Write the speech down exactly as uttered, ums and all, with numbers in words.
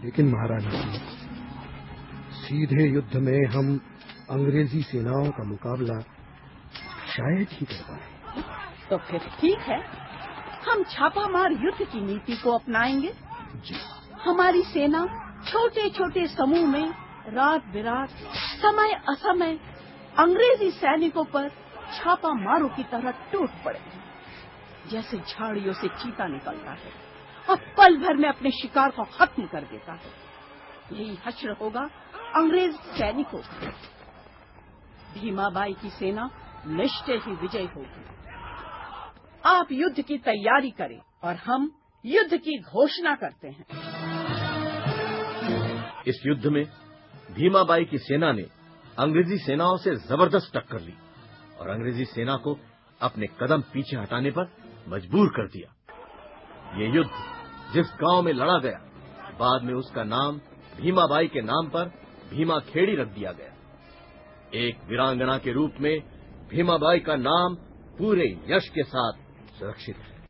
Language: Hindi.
लेकिन महारानी जी, सीधे युद्ध में हम अंग्रेजी सेनाओं का मुकाबला शायद ही कर पाए। तो फिर ठीक है, हम छापामार युद्ध की नीति को अपनाएंगे। जी। हमारी सेना छोटे छोटे समूह में रात बिरात, समय असमय अंग्रेजी सैनिकों पर छापा मारों की तरह टूट पड़ेगी, जैसे झाड़ियों से चीता निकलता है और पल भर में अपने शिकार को खत्म कर देता है। यही हश्र होगा अंग्रेज सैनिकों का। भीमाबाई की सेना निश्चय ही विजय होगी। आप युद्ध की तैयारी करें और हम युद्ध की घोषणा करते हैं। इस युद्ध में भीमाबाई की सेना ने अंग्रेजी सेनाओं से जबरदस्त टक्कर ली और अंग्रेजी सेना को अपने कदम पीछे हटाने पर मजबूर कर दिया। ये युद्ध जिस गांव में लड़ा गया, बाद में उसका नाम भीमाबाई के नाम पर भीमा खेड़ी रख दिया गया। एक वीरांगना के रूप में भीमाबाई का नाम पूरे यश के साथ सुरक्षित है।